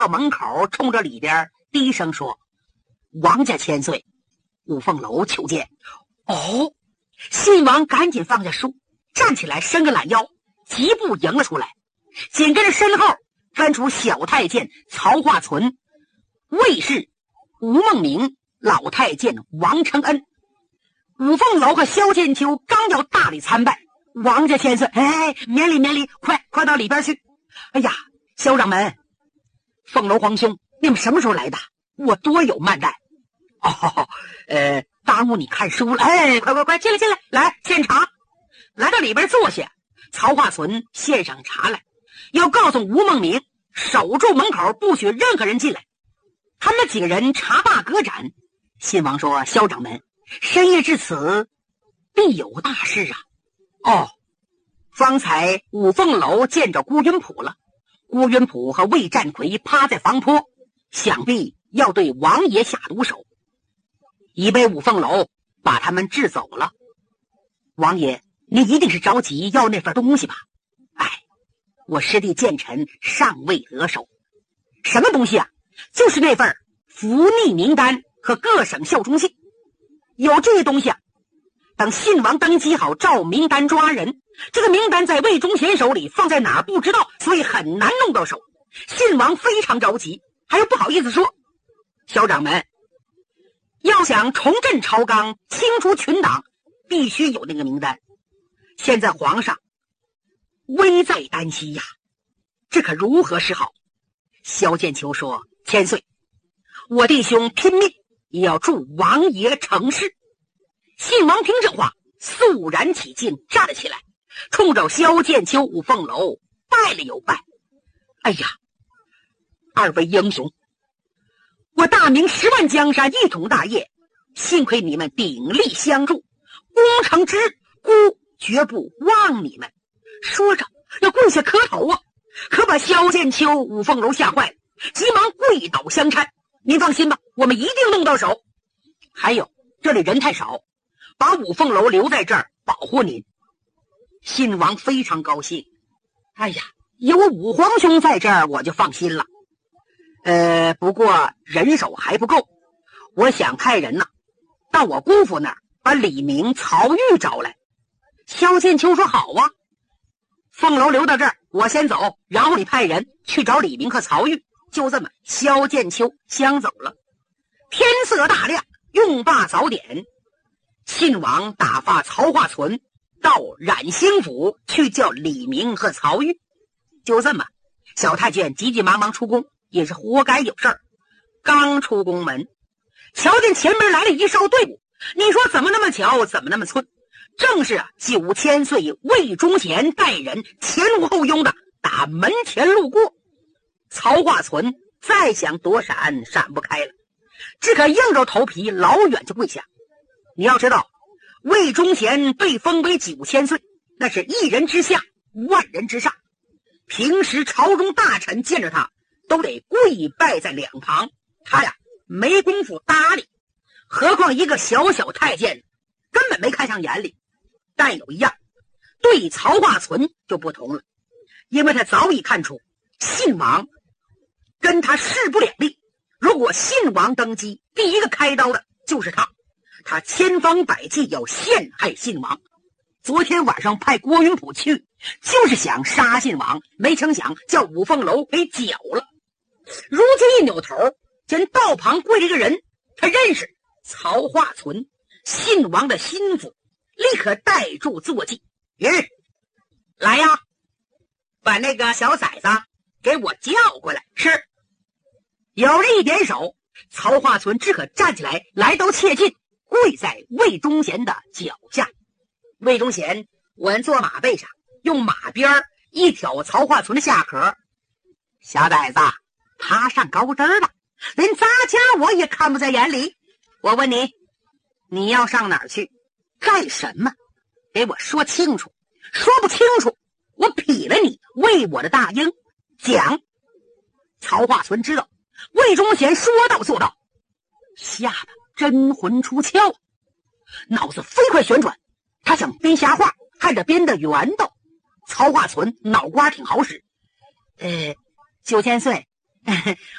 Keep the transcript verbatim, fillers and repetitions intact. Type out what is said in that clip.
到门口，冲着里边低声说：“王家千岁，五凤楼求见。”哦，信王赶紧放下书，站起来，伸个懒腰，疾步迎了出来。紧跟着身后跟出小太监曹化存、卫士吴梦明、老太监王承恩。五凤楼和萧剑秋刚要大礼参拜，王家千岁，哎，免礼免礼，快快到里边去。哎呀，萧掌门，凤楼皇兄，你们什么时候来的？我多有慢待。哦，呃，耽误你看书了。哎，快快快，进来进来，来献茶。来到里边坐下，曹化存献上茶来，要告诉吴梦明守住门口，不许任何人进来。他们几个人茶罢歌盏。信王说：“萧掌门，深夜至此，必有大事啊。”哦，方才五凤楼见着孤云普了。孤云普和魏占奎趴在房坡，想必要对王爷下毒手，已被五凤楼把他们治走了。王爷，你一定是着急要那份东西吧？哎，我师弟剑臣尚未得手。什么东西啊？就是那份伏逆名单和各省效忠信。有这些东西啊，等信王登基好照名单抓人，这个名单在魏忠贤手里，放在哪儿不知道，所以很难弄到手。信王非常着急，还又不好意思说。萧掌门，要想重振朝纲，清除群党，必须有那个名单。现在皇上危在旦夕呀，这可如何是好？萧剑秋说：“千岁，我弟兄拼命也要助王爷成事。”信王听这话，肃然起敬，站了起来，冲着萧剑秋、五凤楼拜了又拜。哎呀，二位英雄，我大明十万江山一统大业，幸亏你们鼎力相助，功成之孤绝不忘你们。说着要跪下磕头啊，可把萧剑秋、五凤楼吓坏了，急忙跪倒相搀。您放心吧，我们一定弄到手。还有，这里人太少，把五凤楼留在这儿保护您。信王非常高兴。哎呀，有五皇兄在这儿，我就放心了。呃，不过人手还不够，我想派人呢，到我姑父那儿把李明、曹玉找来。萧剑秋说：“好啊，凤楼留到这儿，我先走，然后你派人去找李明和曹玉。”就这么，萧剑秋相走了。天色大亮，用罢早点，信王打发曹化存到冉兴府去叫李明和曹玉。就这么，小太监急急忙忙出宫，也是活该有事儿。刚出宫门，瞧见前面来了一哨队伍，你说怎么那么巧，怎么那么寸？正是啊，九千岁魏忠贤带人前无后拥的打门前路过。曹化存再想躲闪，闪不开了，只可硬着头皮老远就跪下。你要知道，魏忠贤被封为九千岁，那是一人之下，万人之上。平时朝中大臣见着他，都得跪拜在两旁，他呀没工夫搭理。何况一个小小太监，根本没看上眼里。但有一样，对曹化存就不同了，因为他早已看出信王跟他势不两立。如果信王登基，第一个开刀的就是他，他千方百计要陷害信王。昨天晚上派郭云普去，就是想杀信王，没成想叫五凤楼给绞了。如今一扭头，见道旁跪着一个人，他认识曹化存，信王的心腹，立刻带住坐骑。嗯，来呀，把那个小崽子给我叫过来。是。有人一点手，曹化存只可站起来，来到切近，跪在魏忠贤的脚下。魏忠贤稳坐马背上，用马鞭一挑曹化存的下颌。小崽子爬上高枝了，连杂家我也看不在眼里。我问你，你要上哪儿去？干什么？给我说清楚。说不清楚，我劈了你为我的大英。讲。曹化存知道魏忠贤说到做到，吓得真魂出窍，脑子飞快旋转。他想编瞎话，还得编得圆道。曹化存脑瓜挺好使。呃，九千岁，